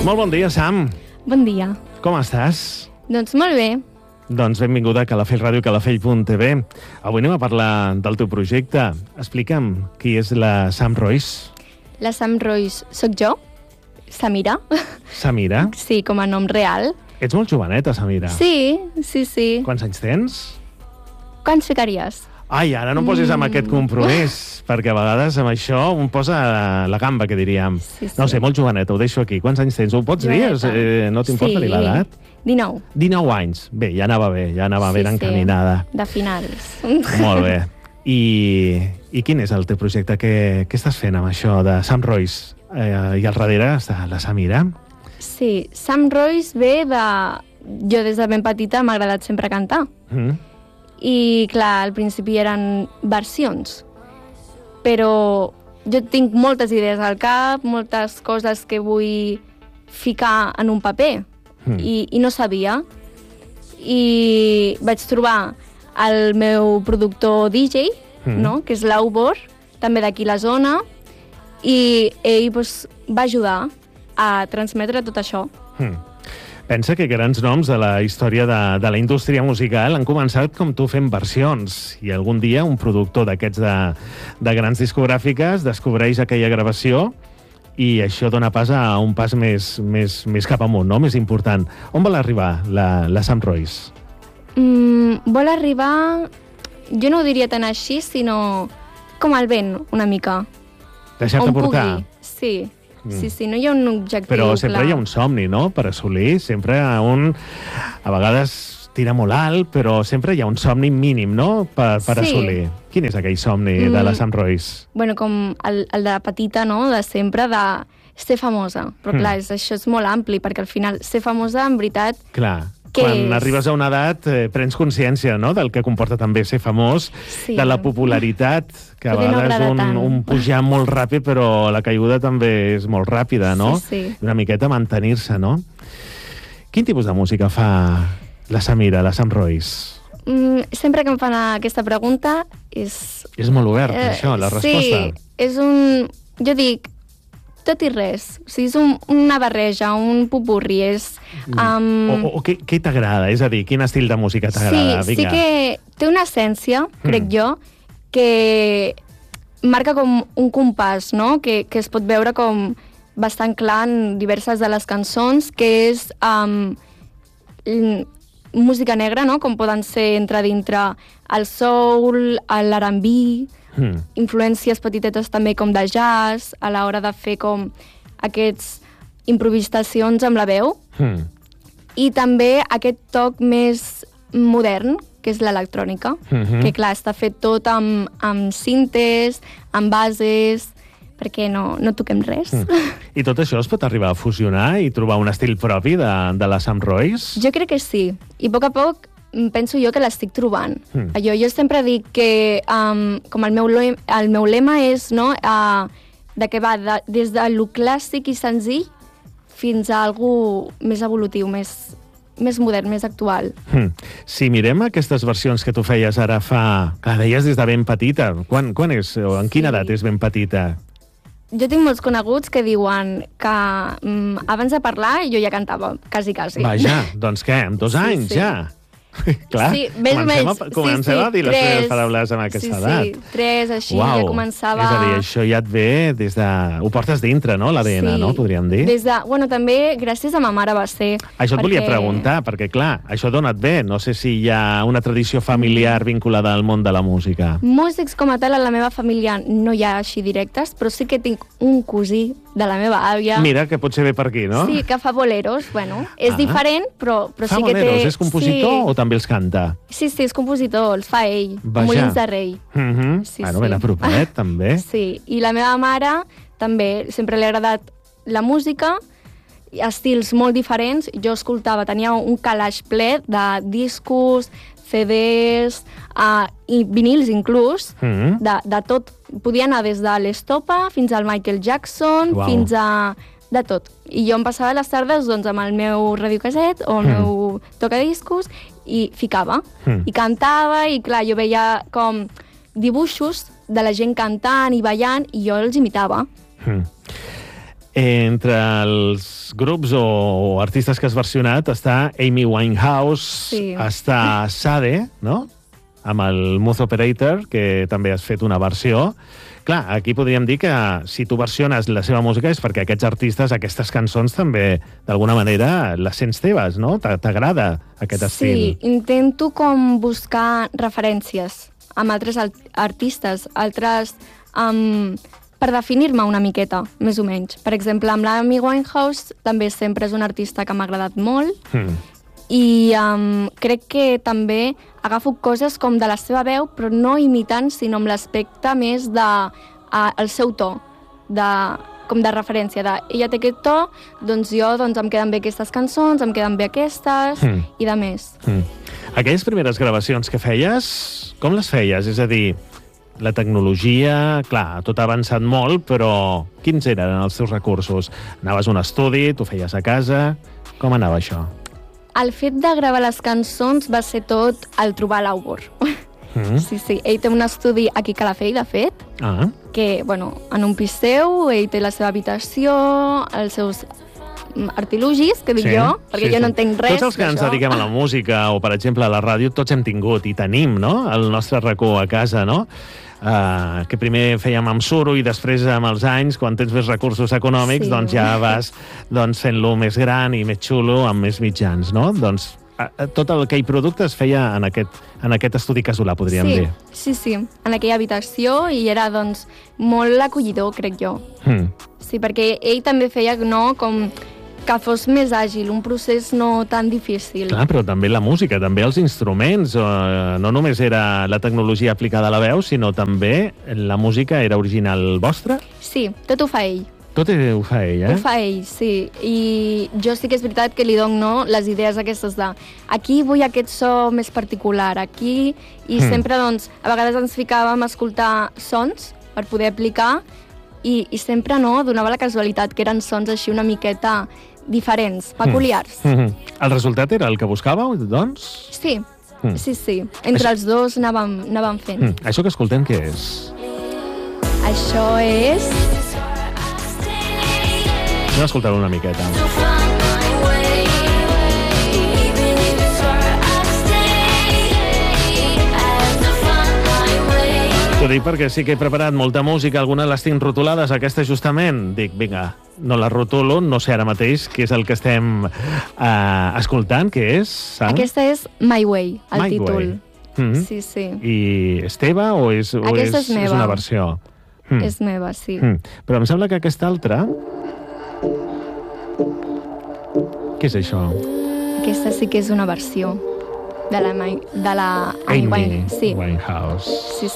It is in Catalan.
Molt bon dia, Sam. Bon dia. Com estàs? Doncs molt bé. Doncs benvinguda a Calafell Ràdio, calafell.tv. Avui anem a parlar del teu projecte. Explica'm qui és la Sam Royce. La Sam Royce soc jo, Samira. Samira? Sí, com a nom real. Ets molt joveneta, Samira. Sí. Quants anys tens? Quants ficaries? Ai, ara no em posis amb aquest compromís, perquè a vegades amb això em posa la gamba, que diríem. Sí. No sé, molt joveneta, ho deixo aquí. Quants anys tens? Ho pots dir? No t'importa dir l'edat? 19. 19 anys. Bé, ja anava ben encaminada. De finals. Molt bé. I quin és el teu projecte? Què estàs fent amb això de Sam Royce? I al darrere està la Samira? Sí, Sam Royce ve de... Jo des de ben petita m'ha agradat sempre cantar. I, clar, al principi eren versions. Però jo tinc moltes idees al cap, moltes coses que vull ficar en un paper. I no sabia. I vaig trobar el meu productor DJ, no? Que és l'Aubor, també d'aquí la zona, i ell va ajudar a transmetre tot això. Pensa que grans noms de la història de la indústria musical han començat com tu fent versions, i algun dia un productor d'aquests de grans discogràfiques descobreix aquella gravació i això dona pas a un pas més cap amunt, no? Més important. On vol arribar la Sam Royce? Vol arribar... Jo no ho diria tan així, sinó com el vent, una mica. Deixar-te portar? Sí. Sí, no hi ha un objectiu Però sempre clar. hi ha un somni, no?, per assolir. Sempre a vegades tira molt alt, però sempre hi ha un somni mínim, no?, per assolir. Quin és aquell somni de la Sam Royce? Bueno, com el de petita, no?, de sempre, de ser famosa. Però clar, això és molt ampli, perquè al final ser famosa, en veritat... Clar. Quan arribes a una edat prens consciència, no?, del que comporta també ser famós, de la popularitat, que a vegades un pujar molt ràpid, però la caiguda també és molt ràpida, no? Sí. Una miqueta mantenir-se, no? Quin tipus de música fa la Samira, la Sam Royce? Sempre que em fan aquesta pregunta és... És molt obert, això, la resposta. Sí, és un... Jo dic, tot i res. O sigui, és una barreja, un popurri. Què t'agrada? És a dir, quin estil de música t'agrada? Sí que té una essència, crec jo, que marca com un compàs, no?, que es pot veure com bastant clar en diverses de les cançons, que és música negra, no?, com poden ser entre dintre el soul, l'R&B, influències petitetes també com de jazz, a l'hora de fer com aquests improvisacions amb la veu, i també aquest toc més modern, que és l'electrònica, que clar, està fet tot amb cintes, amb bases, perquè no toquem res. I tot això es pot arribar a fusionar i trobar un estil propi de la Sam Royce? Jo crec que sí, i a poc penso jo que l'estic trobant. Jo sempre dic que com el meu lema és, no, de que va des de lo clàssic i senzill fins a algú més evolutiu, més modern, més actual. Si mirem aquestes versions que tu feies ara fa... Clar, deies des de ben petita. Quan és, o en quina edat és ben petita? Jo tinc molts coneguts que diuen que abans de parlar jo ja cantava, quasi. Vaja, doncs què, amb 2 anys ja? Clar, comencem a dir les teves paraules amb aquesta edat. Sí, 3, així, ja començava... És a dir, això ja et ve des de... Ho portes dintre, no?, l'ADN, no?, podríem dir. Bueno, també gràcies a ma mare va ser. Això et volia preguntar, perquè clar, això d'on et ve? No sé si hi ha una tradició familiar vinculada al món de la música. Músics com a tal, a la meva família no hi ha així directes, però sí que tinc un cosí de la meva àvia. Mira, que potser ve per aquí, no? Sí, que fa boleros, bueno, és diferent, però sí que té... Fa boleros, és compositor o també els canta? Sí, és compositor, els fa ell, Molins de Rei. Bueno, ben apropadet, també. Sí, i la meva mare també, sempre li ha agradat la música, estils molt diferents. Jo escoltava, tenia un calaix ple de discos, CDs, i vinils inclús, de tot. Podia anar des de l'Estopa fins al Michael Jackson, fins a... de tot. I jo em passava les tardes amb el meu radiocaset o el meu tocadiscos i ficava. I cantava, i clar, jo veia com dibuixos de la gent cantant i ballant i jo els imitava. Entre els grups o artistes que has versionat està Amy Winehouse, Sí. està Sade, no?, amb el Moose Operator, que també has fet una versió. Clar, aquí podríem dir que si tu versiones la seva música és perquè aquests artistes, aquestes cançons també, d'alguna manera, les sents teves, no? T'agrada aquest estil. Sí, intento com buscar referències amb altres artistes, altres... per definir-me una miqueta, més o menys. Per exemple, amb l'Amy Winehouse també sempre és un artista que m'ha agradat molt i crec que també agafo coses com de la seva veu, però no imitant, sinó amb l'aspecte més el seu to, com de referència, ella té aquest to, doncs jo em queden bé aquestes cançons, em queden bé aquestes, i de més. Aquelles primeres gravacions que feies, com les feies? És a dir, la tecnologia, clar, tot ha avançat molt, però quins eren els teus recursos? Anaves a un estudi, t'ho feies a casa... Com anava això? El fet de gravar les cançons va ser tot el trobar l'Aubor. Sí, sí. Ell té un estudi aquí a Calafell, de fet, que, bueno, en un pis seu, ell té la seva habitació, els seus artilugis, que dic jo, perquè jo no entenc res. Tots els que ens dediquem a la música o, per exemple, a la ràdio, tots hem tingut i tenim, no?, el nostre racó a casa, no?, que primer fèiem amb suro i després amb els anys, quan tens més recursos econòmics, doncs ja vas fent-lo més gran i més xulo, amb més mitjans, no? Doncs tot aquell producte es feia en aquest estudi casolà, podríem dir. Sí, sí, en aquella habitació, i era, doncs, molt acollidor, crec jo. Sí, perquè ell també feia, no?, com que fos més àgil, un procés no tan difícil. Clar, però també la música, també els instruments, no només era la tecnologia aplicada a la veu, sinó també la música era original vostra? Sí, tot ho fa ell. Tot ho fa ell, eh? Ho fa ell, sí. I jo sí que és veritat que li dono les idees aquestes de aquí vull aquest so més particular, aquí... I sempre, doncs, a vegades ens ficàvem a escoltar sons per poder aplicar i sempre, no, donava la casualitat que eren sons així una miqueta diferents, peculiars. El resultat era el que buscàveu, doncs? Sí, sí. Entre els dos anàvem fent. Això que escoltem què és? Això és... Anem a escoltar-ho una miqueta. T'ho dic perquè sí que he preparat molta música, algunes les tinc rotulades, aquesta justament. Dic, vinga, no la rotulo, no sé ara mateix què és el que estem escoltant, què és, Sara? Aquesta és My Way, el My títol. Way. Sí, sí. I és teva o és una versió? És meva, sí. Però em sembla que aquesta altra... Què és això? Aquesta sí que és una versió de la Amy Winehouse. Sí,